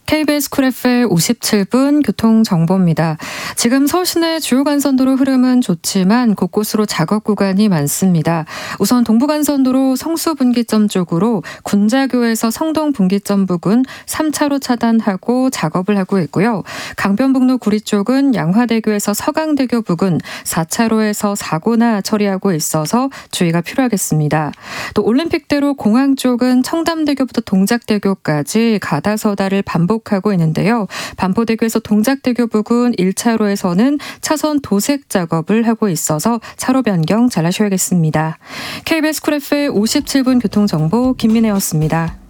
KBS 쿨 FM 57분 교통정보입니다. 지금 서울시내 주요 간선도로 흐름은 좋지만 곳곳으로 작업 구간이 많습니다. 우선 동부간선도로 성수분기점 쪽으로 군자교에서 성동분기점 부근 3차로 차단하고 작업을 하고 있고요. 강변북로 구리 쪽은 양화대교에서 서강대교 부근 4차로에서 사고나 처리하고 있어서 주의가 필요하겠습니다. 또 올림픽대로 공항 쪽은 청담대교부터 동작대교까지 가다서다를 반복하고 있는데요. 반포대교에서 동작대교 부근 1차로에서는 차선 도색 작업을 하고 있어서 차로 변경 잘 하셔야겠습니다. KBS 쿨 FM 57분 교통정보 김민혜였습니다.